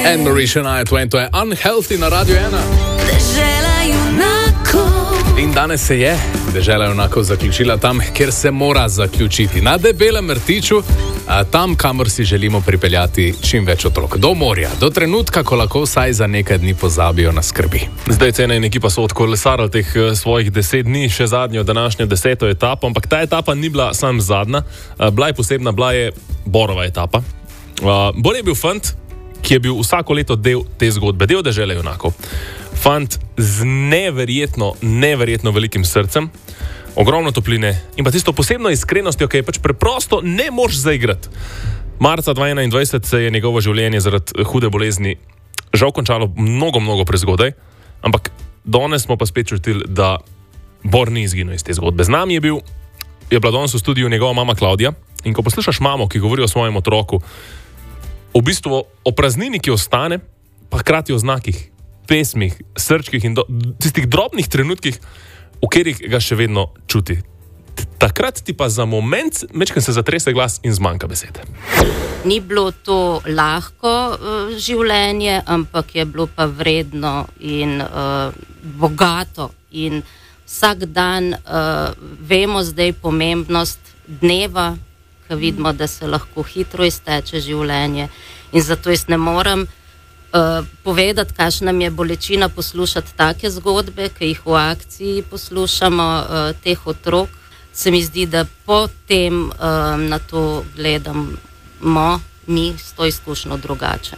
And Marisha Night, to je Unhealthy na Radio 1. Dežela junakov. In danes se je Dežela junakov zaključila tam, kjer se mora zaključiti. Na Debelem rtiču, tam, kamor si želimo pripeljati čim več otrok. Do morja, do trenutka, ko lahko vsaj za nekaj dni pozabijo na skrbi. Zdaj cena in ekipa so odkolesarali teh svojih 10 dni, še zadnjo današnjo 10. etapo, ampak ta etapa ni bila sam zadnja, bila je posebna, bila je Borova etapa. Bor je bil fant, ki je bil vsako leto del te zgodbe, del Dežele junakov. Fant z neverjetno velikim srcem, ogromno topline in pa tisto posebno iskrenostjo, ki je pač preprosto ne moš zaigrati. Marca 2021 se je njegovo življenje zaradi hude bolezni žal končalo mnogo prezgodaj, ampak danes smo pa spet čutili, da Bor ni izginil iz te zgodbe. Z nami je bila danes v studiu njegova mama Klaudija in ko poslušaš mamo, ki govori o svojem otroku, v bistvu o praznini, ki ostane, pa hkrati o znakih, pesmih, srčkih in tistih drobnih trenutkih, v katerih ga še vedno čuti. Takrat ti pa za moment mečkaj se zatrese glas in zmanjka besede. Ni bilo to lahko življenje, ampak je bilo pa vredno in bogato. In vsak dan vemo zdaj pomembnost dneva, ko vidimo, da se lahko hitro izteče življenje. In zato jaz ne morem povedati, kakšna mi je bolečina poslušati take zgodbe, ki jih v akciji poslušamo, teh otrok. Se mi zdi, da potem na to gledamo mi s to izkušnjo drugače.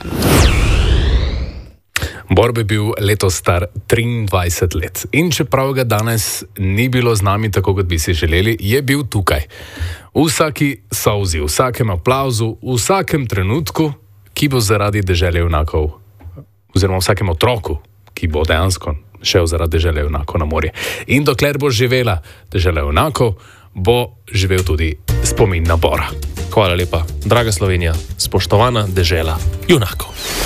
Bor bi bil letos star 23 let in čeprav ga danes ni bilo z nami tako, kot bi si želeli, je bil tukaj. V vsaki solzi, v vsakem aplavzu, v vsakem trenutku, ki bo zaradi Dežele junakov, oziroma vsakem otroku, ki bo dejansko šel zaradi Dežele junakov na morje. In dokler bo živela Dežela junakov, bo živel tudi spomin na Bora. Hvala lepa, draga Slovenija, spoštovana Dežela junakov.